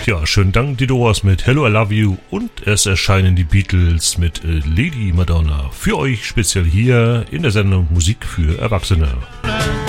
Ja, schönen Dank, die Doors mit Hello, I Love You und es erscheinen die Beatles mit Lady Madonna. Für euch speziell hier in der Sendung Musik für Erwachsene.